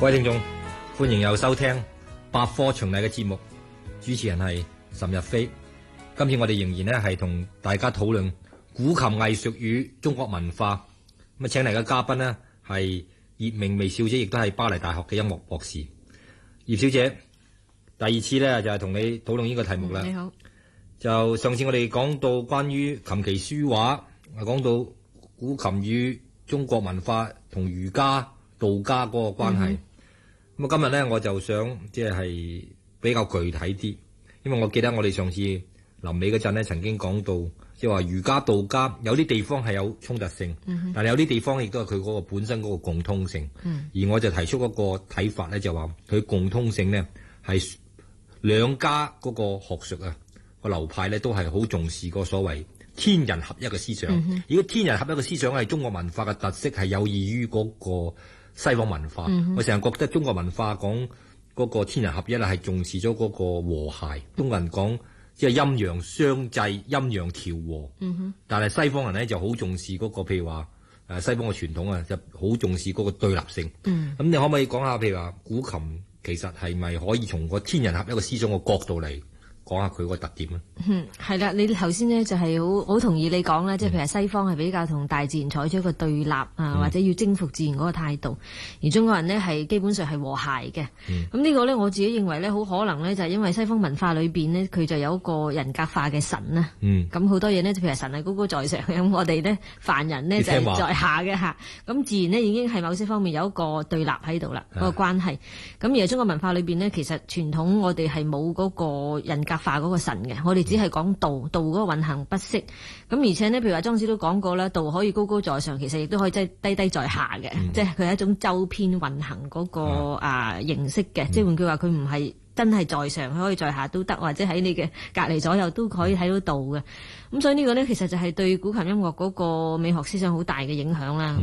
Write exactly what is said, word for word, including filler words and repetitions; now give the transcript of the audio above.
各位聽眾，歡迎又收聽百科循例嘅節目，主持人係岑日飛。今次我哋仍然咧係同大家討論古琴藝術與中國文化。咁啊，請嚟嘅嘉賓呢係葉明薇小姐，亦都係巴黎大學嘅音樂博士。葉小姐，第二次咧就係同你討論呢個題目啦。 你好。 就上次我哋講到關於琴棋書畫，講到古琴與中國文化同儒家、道家嗰個關係。咁、嗯、啊，今日咧我就想即係比較具體啲，因為我記得我哋上次臨尾嗰陣咧曾經講到，即係話儒家、道家有啲地方係有衝突性，嗯、但係有啲地方亦都係佢嗰個本身嗰個共通性。嗯、而我就提出嗰個睇法咧，就話佢共通性咧係兩家嗰個學術啊。個流派咧都係好重視個所謂天人合一嘅思想。嗯、如果天人合一嘅思想係中國文化嘅特色，係有異於嗰個西方文化。嗯、我成日覺得中國文化講嗰個天人合一係重視咗嗰個和諧。中國人講即係陰陽相濟、陰陽調和。嗯、但係西方人咧就好重視嗰、嗰個，譬如話誒西方嘅傳統啊，就好重視嗰個對立性。咁、嗯、你可唔可以講下，譬如話古琴其實係咪可以從個天人合一嘅思想嘅角度嚟講下佢個特點啊？ 嗯，係啦，你頭先呢就係好好同意你講啦，即係譬如西方係比較同大自然採取一個對立啊，嗯、或者要征服自然嗰個態度，而中國人呢係基本上係和諧嘅。咁、嗯、呢個呢，我自己認為呢，好可能呢就係因為西方文化裏邊呢，佢就有一個人格化嘅神啦。咁好、嗯、多嘢呢，就譬如神係高高在上，咁我哋呢凡人呢就係在下嘅吓。咁自然呢已經係某些方面有一個對立喺度啦，嗰、那個關係。咁、啊、而中國文化裏邊呢，其實傳統我哋係冇嗰個人格化嗰個神嘅，我哋只係講道，道嗰個運行不息。咁而且呢，譬如話莊子都講過啦，道可以高高在上，其實亦都可以即係低低在下嘅，嗯、即係佢係一種周邊運行嗰、那個、嗯、啊形式嘅。嗯、即係換句話，佢唔係真係在上，佢可以在下都得，或者喺你嘅隔離左右都可以睇到道嘅。咁所以呢個呢，其實就係對古琴音樂嗰個美學思想好大嘅影響啦。